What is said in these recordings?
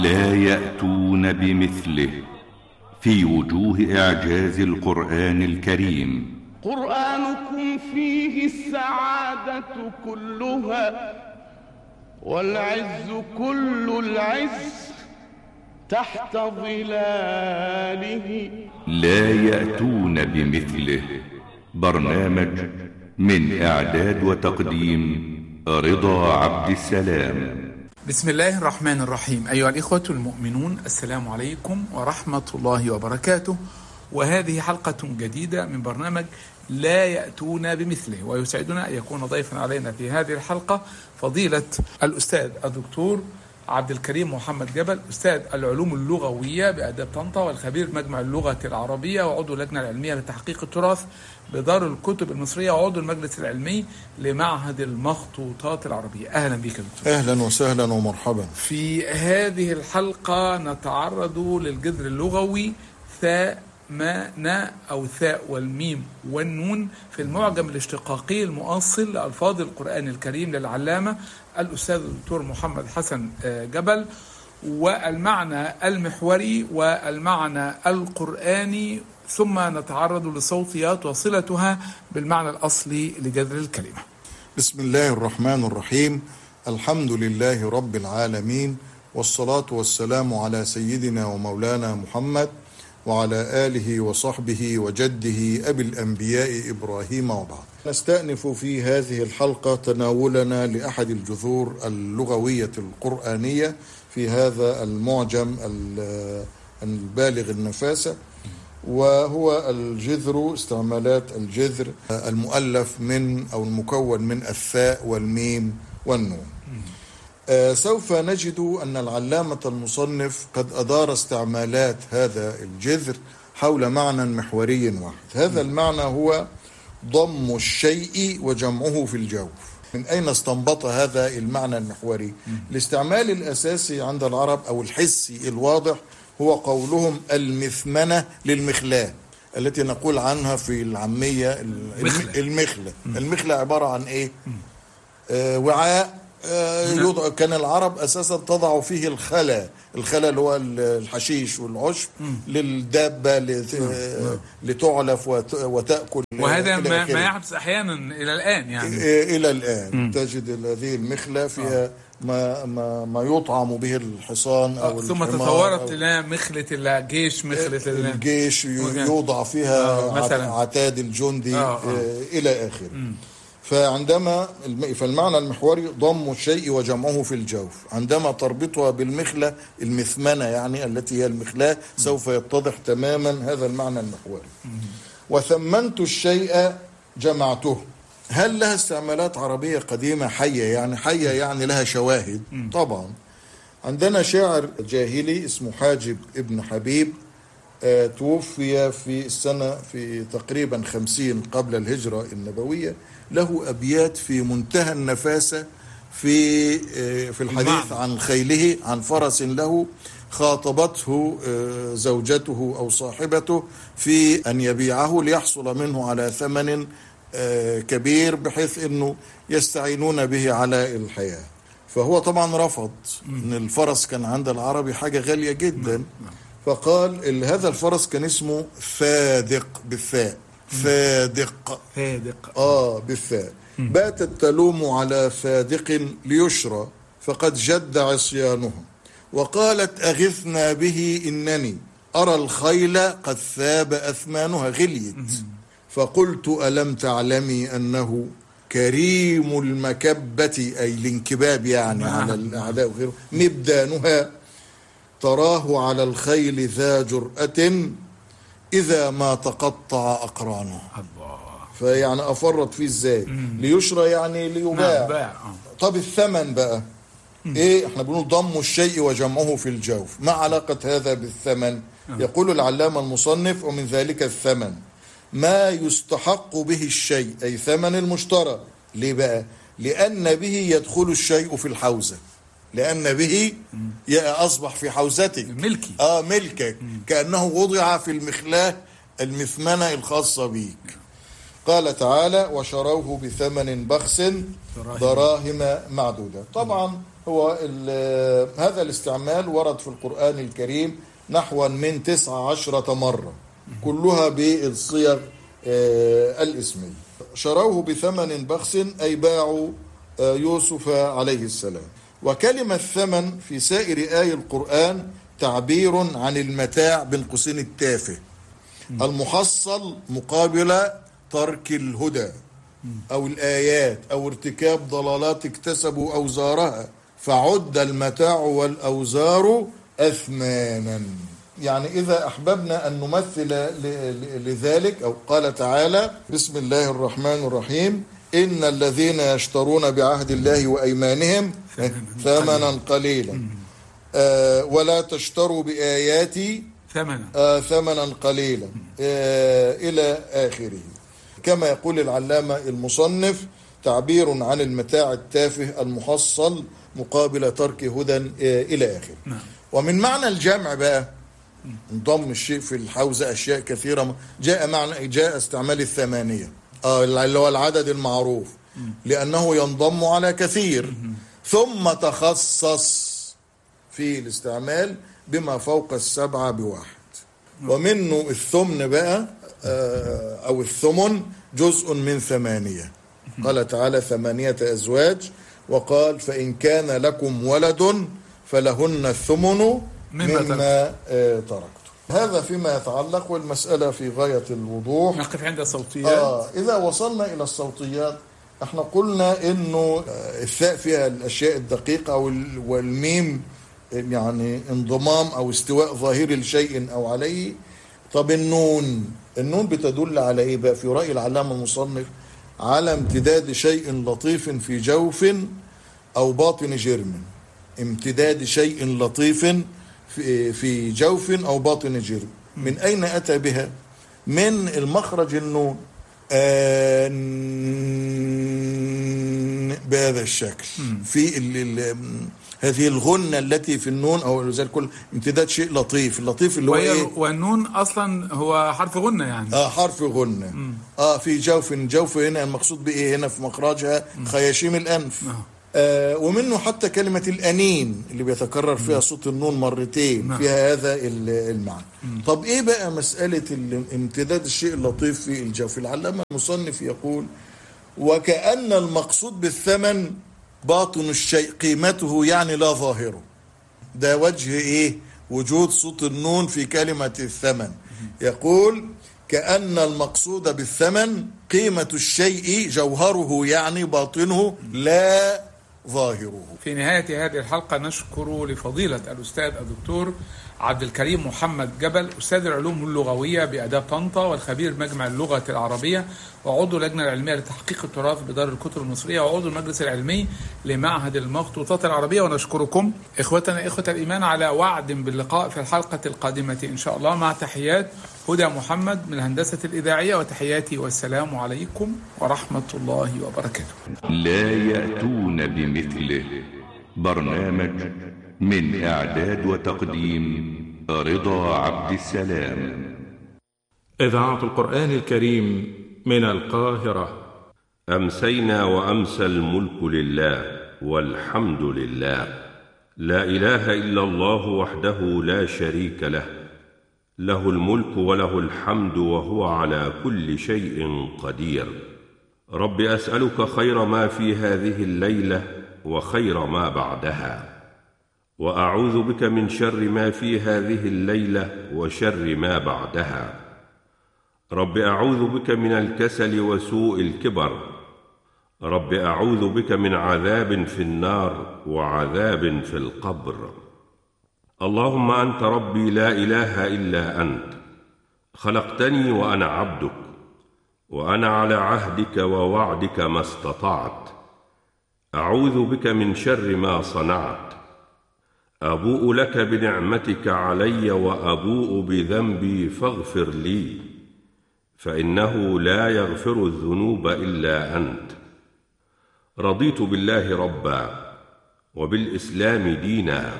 لا يأتون بمثله في وجوه إعجاز القرآن الكريم. قرآنكم فيه السعادة كلها والعز كل العز تحت ظلاله. لا يأتون بمثله. برنامج من إعداد وتقديم رضا عبد السلام. بسم الله الرحمن الرحيم. أيها الإخوة المؤمنون، السلام عليكم ورحمة الله وبركاته. وهذه حلقة جديدة من برنامج لا يأتون بمثله، ويسعدنا أن يكون ضيفا علينا في هذه الحلقة فضيلة الأستاذ الدكتور عبد الكريم محمد جبل، أستاذ العلوم اللغوية بآداب طنطا والخبير مجمع اللغة العربية وعضو اللجنة العلمية لتحقيق التراث بدار الكتب المصرية وعضو المجلس العلمي لمعهد المخطوطات العربية. أهلا بك دكتور. أهلا وسهلا ومرحبا. في هذه الحلقة نتعرض للجذر اللغوي ثاء ما نا أو ثاء والميم والنون في المعجم الاشتقاقي المؤصل لألفاظ القرآن الكريم للعلامة الأستاذ الدكتور محمد حسن جبل، والمعنى المحوري والمعنى القرآني، ثم نتعرض للصوتيات وصلتها بالمعنى الأصلي لجذر الكلمة. بسم الله الرحمن الرحيم. الحمد لله رب العالمين، والصلاة والسلام على سيدنا ومولانا محمد وعلى آله وصحبه وجده أبي الأنبياء إبراهيم، وبعد. نستأنف في هذه الحلقة تناولنا لأحد الجذور اللغوية القرآنية في هذا المعجم البالغ النفاسة، وهو الجذر، استعمالات الجذر المؤلف من أو المكون من الثاء والميم والنون. سوف نجد أن العلامة المصنف قد أدار استعمالات هذا الجذر حول معنى محوري واحد. هذا المعنى هو ضم الشيء وجمعه في الجوف. من أين استنبط هذا المعنى المحوري؟ الاستعمال الأساسي عند العرب أو الحسي الواضح هو قولهم المثمنة للمخلاة التي نقول عنها في العامية المخلة. المخلة عبارة عن إيه؟ وعاء كان العرب أساسا تضع فيه الخلا اللي هو الحشيش والعشب للدابة لتعلف وتأكل. وهذا ما يحدث أحيانا إلى الآن، يعني إلى الآن تجد هذه المخلة فيها ما يطعم به الحصان أو ثم تطورت إلى مخلة الجيش. الجيش يوضع فيها عتاد الجندي إلى آخره. فالمعنى المحوري ضم الشيء وجمعه في الجوف. عندما تربطها بالمخلة المثمنة يعني التي هي المخلاة سوف يتضح تماما هذا المعنى المحوري. وثمنت الشيء جمعته. هل لها استعمالات عربية قديمة حية؟ يعني لها شواهد طبعا. عندنا شاعر جاهلي اسمه حاجب ابن حبيب، توفي في تقريبا 50 قبل الهجرة النبوية. له أبيات في منتهى النفاسة في الحديث عن خيله، عن فرس له خاطبته زوجته أو صاحبته في أن يبيعه ليحصل منه على ثمن كبير بحيث أنه يستعينون به على الحياة. فهو طبعا رفض، أن الفرس كان عند العربي حاجة غالية جدا. فقال هذا الفرس كان اسمه فادق بالثاء، فادق بالثاء. باتت تلوم على فادق ليشرى فقد جد عصيانها، وقالت أغثنا به إنني أرى الخيل قد ثاب أثمانها. غليت. فقلت ألم تعلمي أنه كريم المكبة، أي الانكباب يعني على الأعداء وغيره، مبدانها تراه على الخيل ذا جرأة إذا ما تقطع أقرانه. فيعني أفرط فيه إزاي؟ ليشرى يعني ليباع. طب الثمن بقى إيه؟ إحنا بنقول ضم الشيء وجمعه في الجوف. ما علاقة هذا بالثمن؟ يقول العلامة المصنف: ومن ذلك الثمن ما يستحق به الشيء، أي ثمن المشترى. ليه بقى؟ لأن به يدخل الشيء في الحوزة، لأن به أصبح في حوزتك ملكي. ملكك، كأنه وضع في المخلاة المثمنة الخاصة بيك. قال تعالى وشروه بثمن بخس دراهم معدودة. طبعا هو هذا الاستعمال ورد في القرآن الكريم نحو من 19 مرة كلها بالصيغ الاسمية. شروه بثمن بخس أي باعوا يوسف عليه السلام. وكلمة ثمن في سائر آي القرآن تعبير عن المتاع بين قوسين التافه المحصل مقابل ترك الهدى أو الآيات أو ارتكاب ضلالات اكتسبوا أوزارها فعد المتاع والأوزار أثمانا. يعني إذا أحببنا أن نمثل لذلك أو قال تعالى بسم الله الرحمن الرحيم إن الذين يشترون بعهد الله وأيمانهم ثمنا قليلا ولا تشتروا بآياتي ثمنا قليلا إلى آخره. كما يقول العلامة المصنف تعبير عن المتاع التافه المحصل مقابل ترك هدى إلى آخره. ومن معنى الجمع بقى انضم الشيء في الحوزة أشياء كثيرة. جاء استعمال الثمانية اللي هو العدد المعروف لأنه ينضم على كثير ثم تخصص في الاستعمال بما فوق 7 بواحد. ومنه الثمن بقى أو الثمن جزء من 8. قال تعالى 8 أزواج وقال فإن كان لكم ولد فلهن الثمن مما تركتم. هذا فيما يتعلق والمسألة في غاية الوضوح. نقف عند الصوتيات. إذا وصلنا إلى الصوتيات احنا قلنا إنه الثاء فيها الأشياء الدقيقة والميم يعني انضمام أو استواء ظاهري لشيء أو عليه. طب النون بتدل على إيه بقى في رأي العلامة المصنف؟ على امتداد شيء لطيف في جوف أو باطن جرم. امتداد شيء لطيف في جوف أو باطن جرم. من أين أتى بها؟ من المخرج النون بهذا الشكل في هذه الغنة التي في النون أو زي الكل امتداد شيء لطيف. اللطيف اللي هو إيه؟ والنون أصلا هو حرف غنة يعني حرف غنة. في جوف هنا المقصود بإيه هنا في مخرجها خياشيم الأنف. ومنه حتى كلمة الأنين اللي بيتكرر فيها صوت النون مرتين فيها هذا المعنى. طب إيه بقى مسألة امتداد الشيء اللطيف في الجوف؟ العلامة المصنف يقول وكأن المقصود بالثمن باطن الشيء قيمته يعني لا ظاهره. ده وجه إيه؟ وجود صوت النون في كلمة الثمن. يقول كأن المقصود بالثمن قيمة الشيء جوهره يعني باطنه لا ظاهره. في نهاية هذه الحلقة نشكر لفضيلة الأستاذ الدكتور عبد الكريم محمد جبل أستاذ العلوم اللغوية بآداب طنطا والخبير بمجمع اللغة العربية وعضو اللجنة العلمية لتحقيق التراث بدار الكتب المصرية وعضو المجلس العلمي لمعهد المخطوطات العربية. ونشكركم إخوتنا إخوة الإيمان على وعد باللقاء في الحلقة القادمة إن شاء الله مع تحيات هدى محمد من الهندسة الإذاعية وتحياتي والسلام عليكم ورحمة الله وبركاته. لا يأتون بمثله. برنامج من إعداد وتقديم رضا عبد السلام. إذاعة القرآن الكريم من القاهرة. أمسينا وأمسى الملك لله والحمد لله. لا إله إلا الله وحده لا شريك له. له الملك وله الحمد وهو على كل شيء قدير. رب أسألك خير ما في هذه الليلة وخير ما بعدها، وأعوذ بك من شر ما في هذه الليلة وشر ما بعدها. رب أعوذ بك من الكسل وسوء الكبر. رب أعوذ بك من عذاب في النار وعذاب في القبر. اللهم أنت ربي لا إله إلا أنت، خلقتني وأنا عبدك، وأنا على عهدك ووعدك ما استطعت. أعوذ بك من شر ما صنعت. أبوء لك بنعمتك علي وأبوء بذنبي فاغفر لي، فإنه لا يغفر الذنوب إلا أنت. رضيت بالله ربا وبالإسلام دينا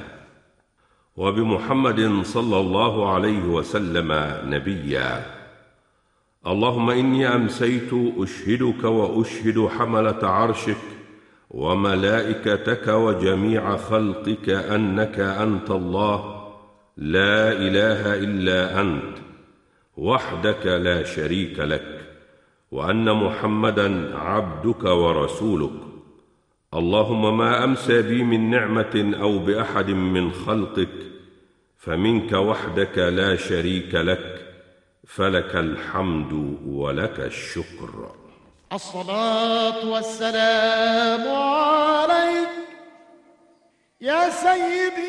وبمحمد صلى الله عليه وسلم نبيا. اللهم إني أمسيت أشهدك وأشهد حملة عرشك وملائكتك وجميع خلقك أنك أنت الله لا إله إلا أنت وحدك لا شريك لك، وأن محمدا عبدك ورسولك. اللهم ما أمسى بي من نعمة أو بأحد من خلقك فمنك وحدك لا شريك لك، فلك الحمد ولك الشكر. الصلاة والسلام عليك يا سيدي